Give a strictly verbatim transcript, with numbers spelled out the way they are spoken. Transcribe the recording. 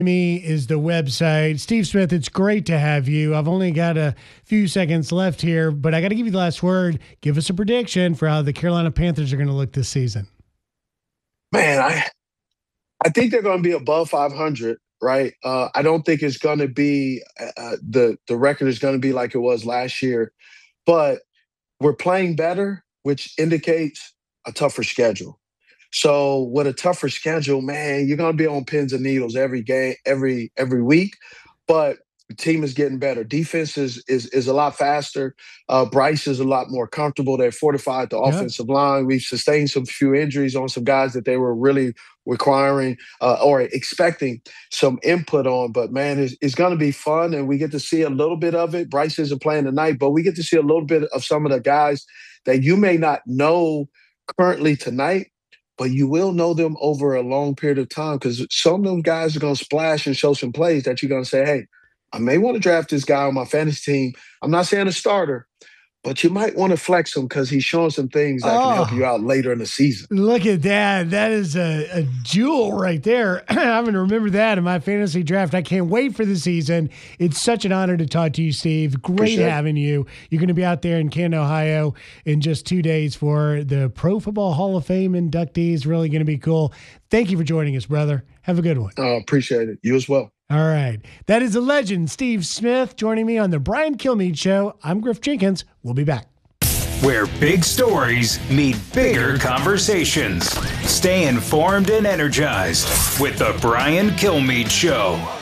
Me is the website. Steve Smith, it's great to have you. I've only got a few seconds left here, but I got to give you the last word. Give us a prediction for how the Carolina Panthers are going to look this season. Man, I I think they're going to be above five hundred, right? Uh, I don't think it's going to be uh, the the record is going to be like it was last year, but we're playing better, which indicates a tougher schedule. So with a tougher schedule, man, you're gonna be on pins and needles every game, every every week. But the team is getting better. Defense is is is a lot faster. Uh, Bryce is a lot more comfortable. They're fortified the Yeah. offensive line. We've sustained some few injuries on some guys that they were really requiring uh, or expecting some input on. But man, it's, it's going to be fun, and we get to see a little bit of it. Bryce isn't playing tonight, but we get to see a little bit of some of the guys that you may not know currently tonight, but you will know them over a long period of time because some of them guys are going to splash and show some plays that you're going to say, hey, I may want to draft this guy on my fantasy team. I'm not saying a starter, but you might want to flex him because he's showing some things that Oh, can help you out later in the season. Look at that. That is a, a jewel right there. I'm going to remember that in my fantasy draft. I can't wait for the season. It's such an honor to talk to you, Steve. Great Appreciate it. having you. You're going to be out there in Canton, Ohio in just two days for the Pro Football Hall of Fame inductees. Really going to be cool. Thank you for joining us, brother. Have a good one. Uh, appreciate it. You as well. All right. That is a legend, Steve Smith, joining me on the Brian Kilmeade Show. I'm Griff Jenkins. We'll be back. Where big stories meet bigger conversations. Stay informed and energized with the Brian Kilmeade Show.